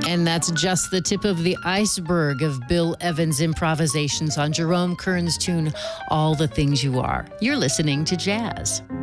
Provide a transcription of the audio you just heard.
And that's just the tip of the iceberg of Bill Evans' improvisations on Jerome Kern's tune, All the Things You Are. You're listening to Jazz.